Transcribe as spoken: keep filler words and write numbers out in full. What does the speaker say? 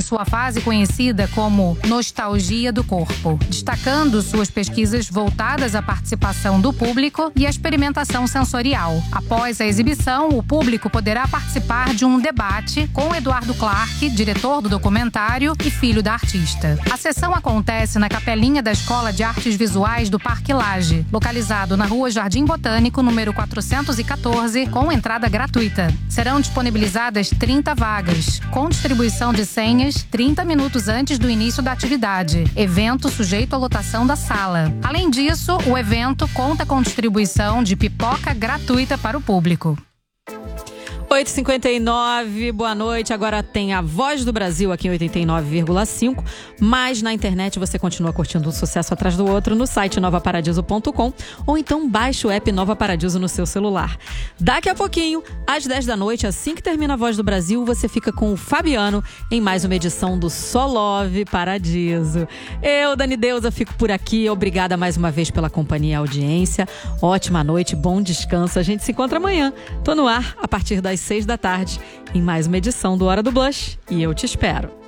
sua fase conhecida como nostalgia do corpo, destacando suas pesquisas voltadas à participação do público e à experimentação sensorial. Após a exibição, o público poderá participar de um debate com Eduardo Clark, diretor do documentário e filho da artista. A sessão acontece na capelinha da Escola de Artes Visuais do Parque Lage, localizado na Rua Jardim Botânico, número quatrocentos e quatorze, com entrada gratuita. Serão disponibilizadas trinta vagas, com distribuição de senhas trinta minutos antes do início da atividade. Evento sujeito à lotação da sala. Além disso, o evento conta com distribuição de pipoca gratuita para o público. oito e cinquenta e nove, boa noite. Agora tem a Voz do Brasil aqui em oitenta e nove vírgula cinco, mas na internet você continua curtindo um sucesso atrás do outro no site nova paradiso ponto com ou então baixe o app Nova Paradiso no seu celular. Daqui a pouquinho, às dez da noite, assim que termina a Voz do Brasil, você fica com o Fabiano em mais uma edição do Só Love Paradiso. Eu, Dani Deusa, fico por aqui. Obrigada mais uma vez pela companhia e audiência. Ótima noite, bom descanso. A gente se encontra amanhã. Tô no ar a partir das seis da tarde em mais uma edição do Hora do Blush e eu te espero.